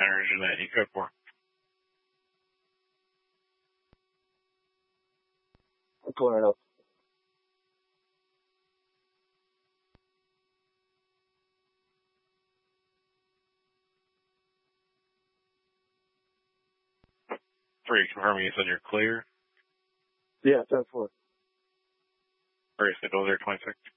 Center, Jeanette, you code 4. I'm clearing up. Three, confirming you said you're clear. Yeah, 10-4. Or you said 26.